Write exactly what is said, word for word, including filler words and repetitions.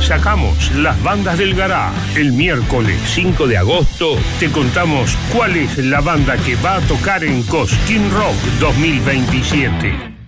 sacamos las bandas del garage. El miércoles cinco de agosto te contamos cuál es la banda que va a tocar en Cosquín Rock dos mil veintisiete.